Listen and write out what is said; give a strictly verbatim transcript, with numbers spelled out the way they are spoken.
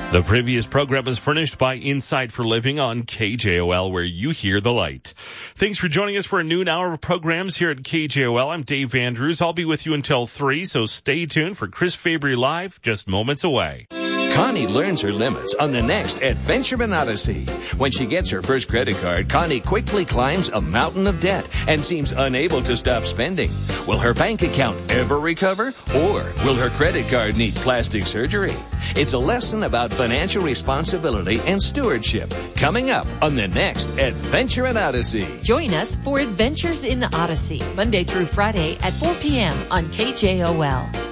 The previous program is furnished by Insight for Living on K J O L, where you hear the light. Thanks for joining us for a noon hour of programs here at K J O L. I'm Dave Andrews. I'll be with you until three, so stay tuned for Chris Fabry Live just moments away. Connie learns her limits on the next Adventureman Odyssey. When she gets her first credit card, Connie quickly climbs a mountain of debt and seems unable to stop spending. Will her bank account ever recover? Or will her credit card need plastic surgery? It's a lesson about financial responsibility and stewardship coming up on the next Adventureman Odyssey. Join us for Adventures in the Odyssey, Monday through Friday at four p.m. on K J O L.